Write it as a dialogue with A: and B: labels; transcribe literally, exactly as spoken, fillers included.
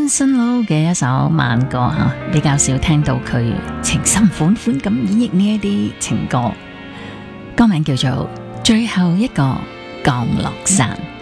A: Anson Lo 嘅一首慢歌吓，比較少聽到佢情深款款咁演繹呢一啲情歌。歌名叫做《最後一個降落傘》。